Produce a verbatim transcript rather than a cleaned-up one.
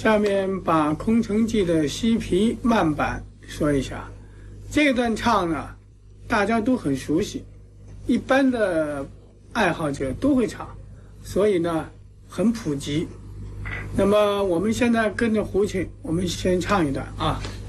下面把《空城计》的西皮慢板说一下。这段唱呢，大家都很熟悉，一般的爱好者都会唱，所以呢很普及。那么我们现在跟着胡琴，我们先唱一段啊。